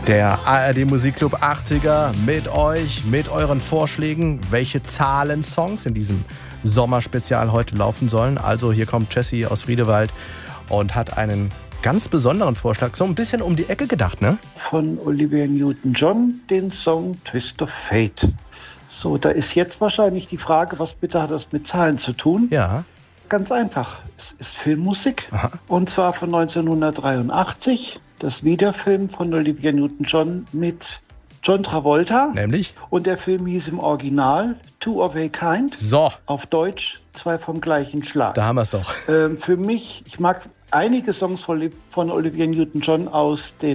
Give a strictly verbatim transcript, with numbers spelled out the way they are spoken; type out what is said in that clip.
Der A R D Musikclub achtziger mit euch, mit euren Vorschlägen, welche Zahlensongs in diesem Sommerspezial heute laufen sollen. Also hier kommt Jessie aus Friedewald und hat einen ganz besonderen Vorschlag, so ein bisschen um die Ecke gedacht, ne? Von Olivia Newton-John, den Song Twist of Fate. So, da ist jetzt wahrscheinlich die Frage, was bitte hat das mit Zahlen zu tun? Ja. Ganz einfach, es ist Filmmusik. Aha. Und zwar von neunzehnhundertdreiundachtzig. Das Wiederfilm von Olivia Newton-John mit John Travolta. Nämlich? Und der Film hieß im Original Two of a Kind. So. Auf Deutsch Zwei vom gleichen Schlag. Da haben wir es doch. Ähm, für mich, ich mag einige Songs von, von Olivia Newton-John aus den